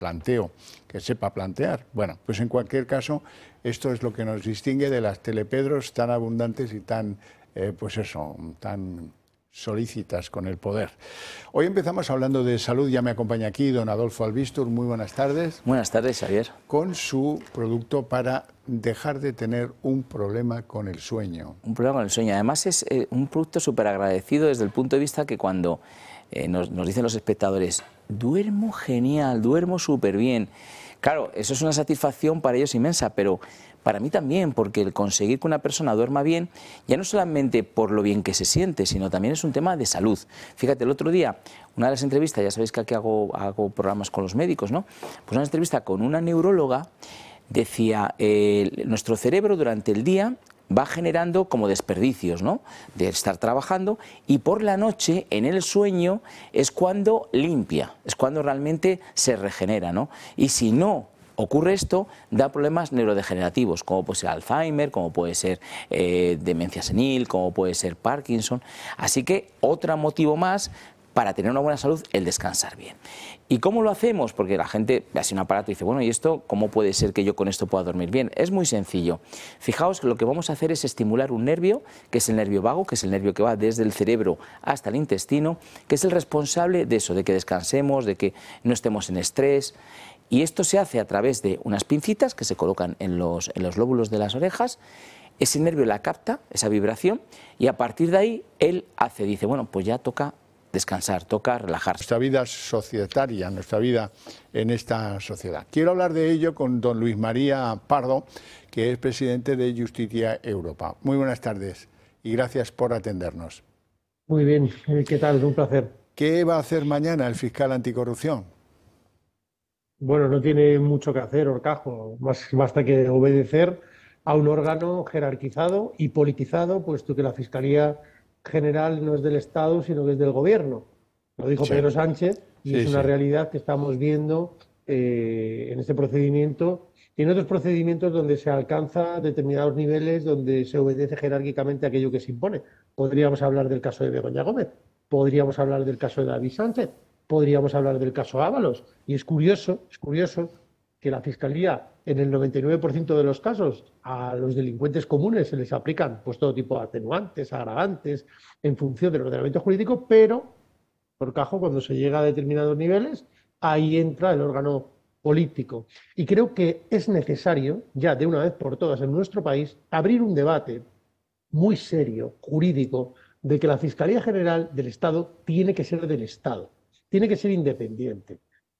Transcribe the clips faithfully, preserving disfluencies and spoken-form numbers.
planteo, que sepa plantear. Bueno, pues en cualquier caso, esto es lo que nos distingue de las telepedros tan abundantes y tan, eh, pues eso, tan solícitas con el poder. Hoy empezamos hablando de salud, ya me acompaña aquí don Adolfo Albistur, muy buenas tardes. Buenas tardes, Javier. Con su producto para dejar de tener un problema con el sueño. Un problema con el sueño. Además es eh, un producto súper agradecido desde el punto de vista que cuando eh, nos, nos dicen los espectadores, duermo genial, duermo súper bien. Claro, eso es una satisfacción para ellos inmensa, pero para mí también, porque el conseguir que una persona duerma bien, ya no solamente por lo bien que se siente, sino también es un tema de salud. Fíjate, el otro día, una de las entrevistas, ya sabéis que aquí hago, hago programas con los médicos, ¿no? Pues una entrevista con una neuróloga decía, eh, nuestro cerebro durante el día va generando como desperdicios, ¿no?, de estar trabajando, y por la noche, en el sueño, es cuando limpia, es cuando realmente se regenera, ¿no? Y si no ocurre esto, da problemas neurodegenerativos, como puede ser Alzheimer, como puede ser eh, demencia senil, como puede ser Parkinson. Así que otro motivo más para tener una buena salud, el descansar bien. ¿Y cómo lo hacemos? Porque la gente ve así un aparato y dice, bueno, ¿y esto cómo puede ser que yo con esto pueda dormir bien? Es muy sencillo. Fijaos que lo que vamos a hacer es estimular un nervio, que es el nervio vago, que es el nervio que va desde el cerebro hasta el intestino, que es el responsable de eso, de que descansemos, de que no estemos en estrés. Y esto se hace a través de unas pincitas que se colocan en los, en los lóbulos de las orejas. Ese nervio la capta, esa vibración, y a partir de ahí él hace, dice, bueno, pues ya toca descansar, toca relajarse. Nuestra vida societaria, nuestra vida en esta sociedad. Quiero hablar de ello con don Luis María Pardo, que es presidente de Justitia Europa. Muy buenas tardes y gracias por atendernos. Muy bien, ¿qué tal? Un placer. ¿Qué va a hacer mañana el fiscal anticorrupción? Bueno, no tiene mucho que hacer, Horcajo, más basta que obedecer a un órgano jerarquizado y politizado, puesto que la Fiscalía General no es del Estado, sino que es del Gobierno. Lo dijo sí. Pedro Sánchez y sí, es una sí. realidad que estamos viendo eh, en este procedimiento y en otros procedimientos donde se alcanza determinados niveles, donde se obedece jerárquicamente aquello que se impone. Podríamos hablar del caso de Begoña Gómez, podríamos hablar del caso de David Sánchez, podríamos hablar del caso Ábalos. Y es curioso, es curioso que la Fiscalía, en el noventa y nueve por ciento de los casos, a los delincuentes comunes se les aplican pues todo tipo de atenuantes, agravantes, en función del ordenamiento jurídico, pero, por cajo, cuando se llega a determinados niveles, ahí entra el órgano político. Y creo que es necesario, ya de una vez por todas en nuestro país, abrir un debate muy serio, jurídico, de que la Fiscalía General del Estado tiene que ser del Estado, tiene que ser independiente.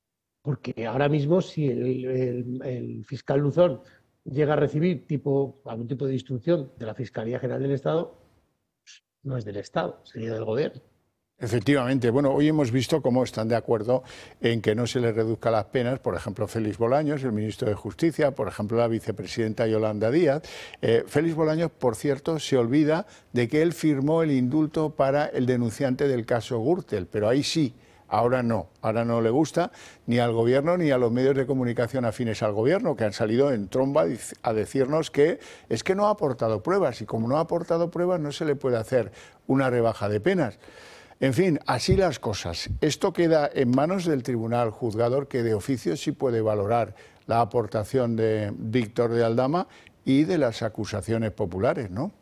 Porque ahora mismo, si el, el, el fiscal Luzón llega a recibir tipo, algún tipo de instrucción de la Fiscalía General del Estado, pues no es del Estado, sería del Gobierno. Efectivamente. Bueno, hoy hemos visto cómo están de acuerdo en que no se le reduzcan las penas, por ejemplo, Félix Bolaños, el ministro de Justicia, por ejemplo, la vicepresidenta Yolanda Díaz. Eh, Félix Bolaños, por cierto, se olvida de que él firmó el indulto para el denunciante del caso Gürtel, pero ahí sí. Ahora no, ahora no le gusta ni al Gobierno ni a los medios de comunicación afines al Gobierno, que han salido en tromba a decirnos que es que no ha aportado pruebas y como no ha aportado pruebas no se le puede hacer una rebaja de penas. En fin, así las cosas. Esto queda en manos del tribunal juzgador, que de oficio sí puede valorar la aportación de Víctor de Aldama y de las acusaciones populares, ¿no?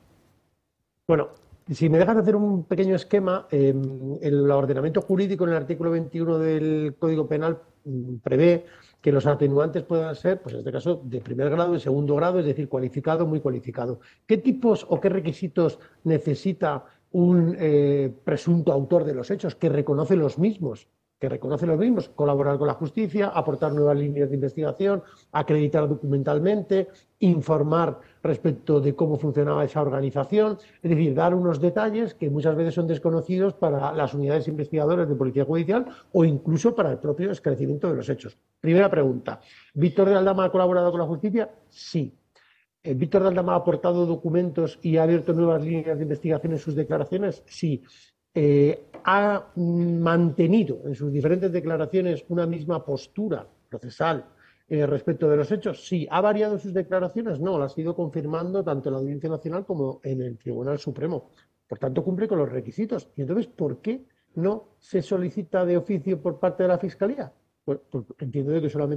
Bueno, si me dejas hacer un pequeño esquema, eh, el ordenamiento jurídico en el artículo veintiuno del Código Penal mm, prevé que los atenuantes puedan ser, pues en este caso, de primer grado, de segundo grado, es decir, cualificado, muy cualificado. ¿Qué tipos o qué requisitos necesita un eh, presunto autor de los hechos que reconoce los mismos? que reconoce los mismos, colaborar con la justicia, aportar nuevas líneas de investigación, acreditar documentalmente, informar respecto de cómo funcionaba esa organización, es decir, dar unos detalles que muchas veces son desconocidos para las unidades investigadoras de Policía Judicial o incluso para el propio esclarecimiento de los hechos. Primera pregunta, ¿Víctor de Aldama ha colaborado con la justicia? Sí. ¿Víctor de Aldama ha aportado documentos y ha abierto nuevas líneas de investigación en sus declaraciones? Sí. Eh, ¿Ha mantenido en sus diferentes declaraciones una misma postura procesal eh, respecto de los hechos? Sí. ¿Ha variado sus declaraciones? No, las ha ido confirmando tanto en la Audiencia Nacional como en el Tribunal Supremo. Por tanto, cumple con los requisitos. ¿Y entonces por qué no se solicita de oficio por parte de la Fiscalía? Pues, pues entiendo que solamente